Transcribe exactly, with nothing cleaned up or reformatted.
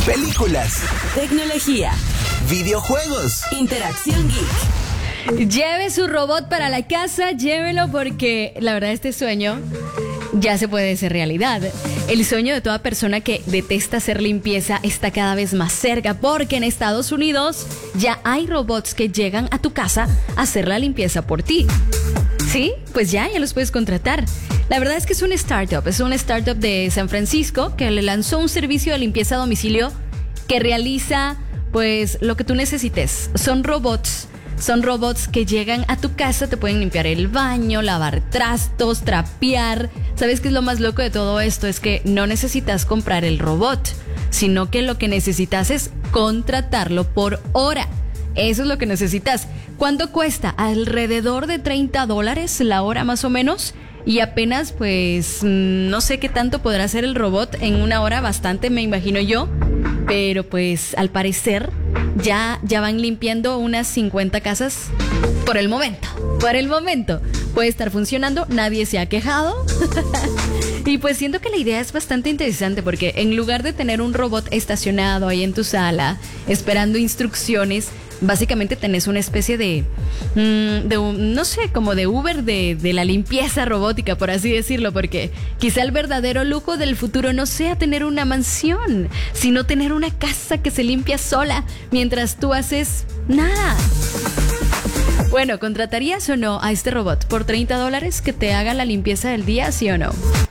películas, tecnología, videojuegos, interacción geek. Lleve su robot para la casa, llévelo porque la verdad este sueño ya se puede hacer realidad. El sueño de toda persona que detesta hacer limpieza está cada vez más cerca porque en Estados Unidos ya hay robots que llegan a tu casa a hacer la limpieza por ti. ¿Sí? Pues ya, ya los puedes contratar. La verdad es que es un startup, es un startup de San Francisco que le lanzó un servicio de limpieza a domicilio que realiza pues lo que tú necesites. Son robots. Son robots que llegan a tu casa, te pueden limpiar el baño, lavar trastos, trapear. ¿Sabes qué es lo más loco de todo esto? Es que no necesitas comprar el robot, sino que lo que necesitas es contratarlo por hora. Eso es lo que necesitas. ¿Cuánto cuesta? Alrededor de treinta dólares la hora más o menos. Y apenas pues no sé qué tanto podrá hacer el robot en una hora, bastante me imagino yo. Pero pues al parecer ya, ya van limpiando unas cincuenta casas por el momento. Por el momento. Puede estar funcionando, nadie se ha quejado. Y pues siento que la idea es bastante interesante porque en lugar de tener un robot estacionado ahí en tu sala, esperando instrucciones, básicamente tenés una especie de, mmm, de un, no sé, como de Uber de, de la limpieza robótica, por así decirlo, porque quizá el verdadero lujo del futuro no sea tener una mansión, sino tener una casa que se limpia sola mientras tú haces nada. Bueno, ¿contratarías o no a este robot por treinta dólares que te haga la limpieza del día, sí o no?